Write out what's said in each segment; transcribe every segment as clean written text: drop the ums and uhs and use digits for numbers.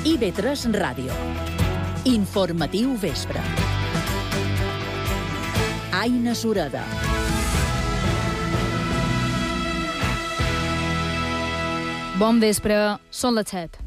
IB3 Ràdio. Informatiu vespre. Aina Sureda. Bon vespre, són les 7.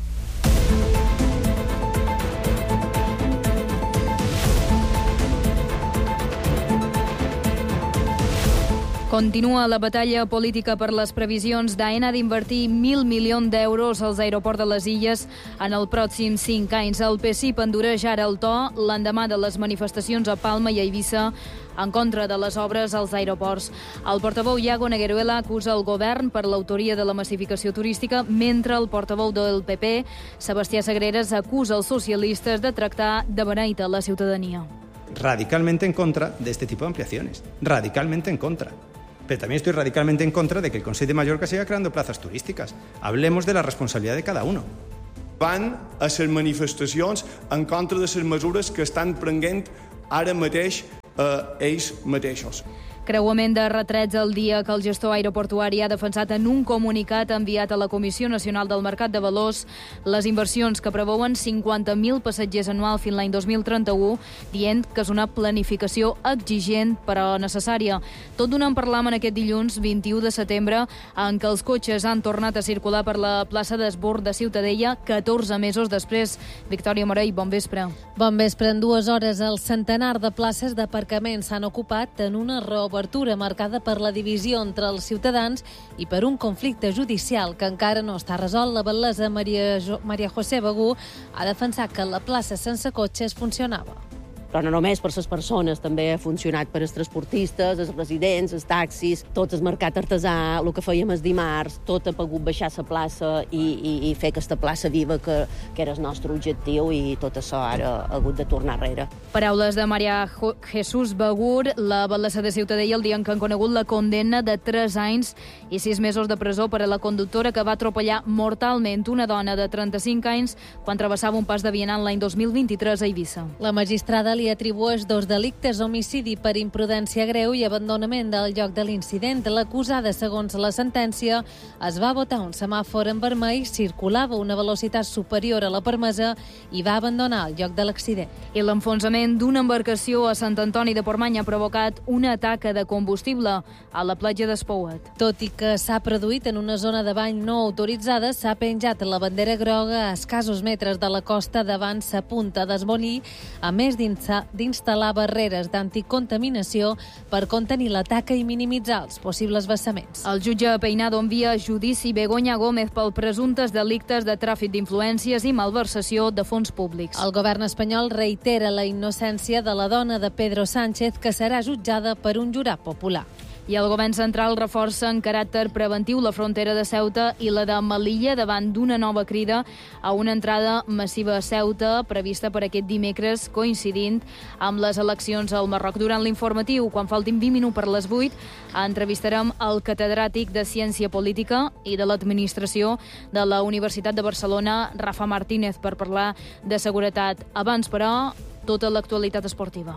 Continua la batalla política per les previsions d'AENA d'invertir 1.000 milions d'euros als aeroports de les Illes en els pròxims 5 anys. El PSIP endureix ara el to l'endemà de les manifestacions a Palma i a Eivissa en contra de les obres als aeroports. El portaveu Iago Negueruela acusa el govern per l'autoria de la massificació turística, mentre el portaveu del PP, Sebastià Sagreras, acusa els socialistes de tractar de beneït a la ciutadania. Radicalmente en contra de este tipo de ampliaciones. Radicalmente en contra. Pero también estoy radicalmente en contra de que el Consell de Mallorca siga creando plazas turísticas. Hablemos de la responsabilidad de cada uno. Van a ser manifestacions en contra de les mesures que estan prenent ara mateix ells mateixos. Creuament de retrets el dia que el gestor aeroportuari ha defensat en un comunicat enviat a la Comissió Nacional del Mercat de Valors les inversions que preveuen 50.000 passatgers anual fins l'any 2031, dient que és una planificació exigent però necessària. Tot d'una en parlam en aquest dilluns 21 de setembre, en què els cotxes han tornat a circular per la plaça d'Esbord de Ciutadella 14 mesos després. Victòria Morell, bon vespre. Bon vespre. En 2 hores el centenar de places d'aparcament s'han ocupat en una reobertura marcada per la divisió entre els ciutadans i per un conflicte judicial que encara no està resolt. La batlessa Maria José Begú ha defensat que la plaça sense cotxes funcionava. Però no només per les persones, també ha funcionat per als transportistes, els residents, els taxis, tot el mercat artesà, el que fèiem el dimarts, tot ha pogut baixar la plaça i fer aquesta plaça viva que era el nostre objectiu, i tot això ara ha hagut de tornar enrere. Paraules de Maria Jesús Begur, la batlessa de Ciutadella, el dia en què han conegut la condemna de 3 anys i 6 mesos de presó per a la conductora que va atropellar mortalment una dona de 35 anys quan travessava un pas de vianant l'any 2023 a Eivissa. La magistrada li atribueix 2 delictes: homicidi per imprudència greu i abandonament del lloc de l'incident. L'acusada, segons la sentència, es va botar un semàfor en vermell, circulava a una velocitat superior a la permesa i va abandonar el lloc de l'accident. I l'enfonsament d'una embarcació a Sant Antoni de Portmany ha provocat una taca de combustible a la platja d'Espouet. Tot i que s'ha produït en una zona de bany no autoritzada, s'ha penjat la bandera groga a escassos metres de la costa davant sa punta d'Esmolí, a més d'instal·lar barreres d'anticontaminació per contenir la taca i minimitzar els possibles vessaments. El jutge Peinado envia a judici Begoña Gómez pel presumptes delictes de tràfic d'influències i malversació de fons públics. El govern espanyol reitera la innocència de la dona de Pedro Sánchez, que serà jutjada per un jurat popular. I el govern central reforça en caràcter preventiu la frontera de Ceuta i la de Melilla davant d'una nova crida a una entrada massiva a Ceuta prevista per aquest dimecres, coincidint amb les eleccions al Marroc. Durant l'informatiu, quan faltin 20 minuts per les 8, entrevistarem el catedràtic de Ciència Política i de l'Administració de la Universitat de Barcelona, Rafa Martínez, per parlar de seguretat. Abans, però, tota l'actualitat esportiva,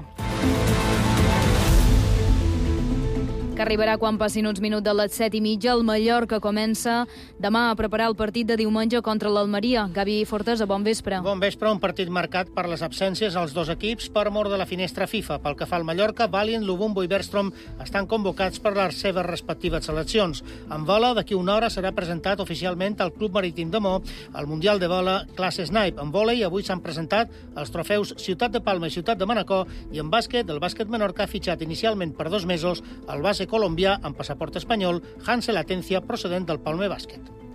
que arribarà quan passin uns minuts de les 7:30. El Mallorca comença demà a preparar el partit de diumenge contra l'Almeria. Gavi Fortesa, bon vespre. Bon vespre, un partit marcat per les absències als 2 equips per mort de la finestra FIFA. Pel que fa al Mallorca, Valient, Lubumbo i Bergstrom estan convocats per les seves respectives seleccions. En vola, d'aquí una hora serà presentat oficialment al Club Marítim de Mo al Mundial de Vola classe Snipe. En vòlei, avui s'han presentat els trofeus Ciutat de Palma i Ciutat de Manacor, i en bàsquet, el Bàsquet Menorca ha fitxat inicialment per 2 mesos el base colombià amb passaport espanyol Hansel Atencia, procedent del Palme Bàsquet.